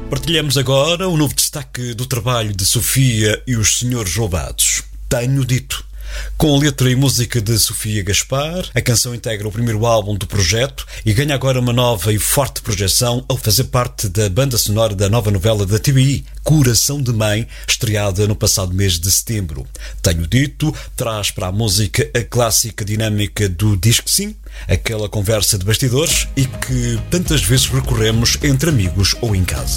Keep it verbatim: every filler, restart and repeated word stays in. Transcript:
Partilhamos agora o novo destaque do trabalho de Sofia e os Senhores Roubados. Tenho Dito. Com a letra e música de Sofia Gaspar, a canção integra o primeiro álbum do projeto e ganha agora uma nova e forte projeção ao fazer parte da banda sonora da nova novela da T V I, Coração de Mãe, estreada no passado mês de setembro. Tenho Dito traz para a música a clássica dinâmica do Diz que Sim, aquela conversa de bastidores e que tantas vezes recorremos entre amigos ou em casa.